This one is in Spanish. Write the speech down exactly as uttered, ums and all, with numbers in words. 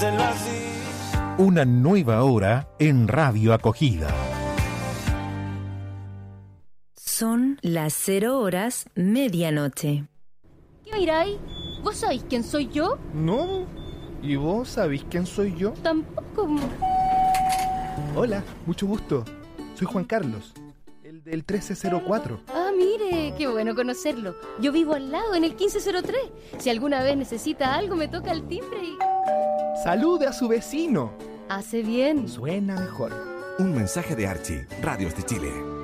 Una nueva hora en Radio Acogida. Son las cero horas medianoche. ¿Qué miráis? ¿Vos sabéis quién soy yo? No. ¿Y vos sabéis quién soy yo? Tampoco. Hola, mucho gusto. Soy Juan Carlos, el del trece cero cuatro. Ah, mire, qué bueno conocerlo. Yo vivo al lado, en el quince cero tres. Si alguna vez necesita algo, me toca el timbre y... ¡Salude a su vecino! Hace bien. Suena mejor. Un mensaje de Archie, Radios de Chile.